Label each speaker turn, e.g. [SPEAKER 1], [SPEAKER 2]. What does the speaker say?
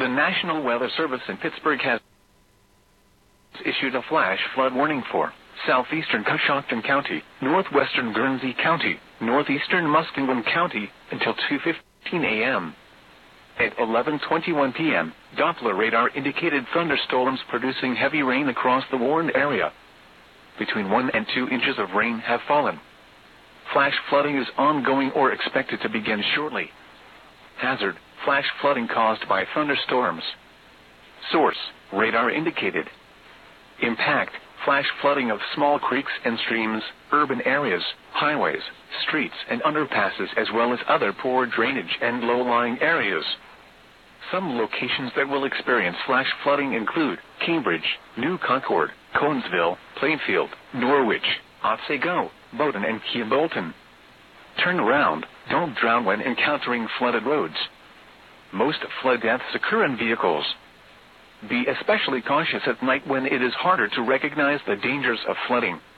[SPEAKER 1] The National Weather Service in Pittsburgh has issued a flash flood warning for southeastern Coshocton County, northwestern Guernsey County, northeastern Muskingum County until 2:15 a.m. At 11:21 p.m., Doppler radar indicated thunderstorms producing heavy rain across the warned area. Between 1 and 2 inches of rain have fallen. Flash flooding is ongoing or expected to begin shortly. Hazard: flash flooding caused by thunderstorms. Source: radar indicated. Impact: flash flooding of small creeks and streams, urban areas, highways, streets and underpasses, as well as other poor drainage and low-lying areas. Some locations that will experience flash flooding include Cambridge, New Concord, Conesville, Plainfield, Norwich, Otsego, Bowdoin and Keebolton. Turn around, don't drown when encountering flooded roads. Most flood deaths occur in vehicles. Be especially cautious at night when it is harder to recognize the dangers of flooding.